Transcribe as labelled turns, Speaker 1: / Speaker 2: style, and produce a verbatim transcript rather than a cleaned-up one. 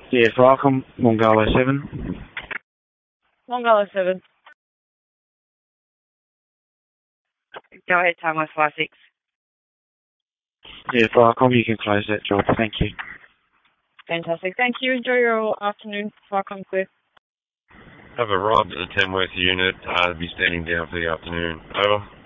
Speaker 1: Yeah, Falcon, Mongolo seven.
Speaker 2: Mongolo seven. Go ahead, Tango five six.
Speaker 1: Yeah, Falcon, you can close that job. Thank you.
Speaker 2: Fantastic. Thank you. Enjoy your afternoon. Falcon clear.
Speaker 3: Have arrived at the Tamworth unit. Uh, be standing down for the afternoon. Over.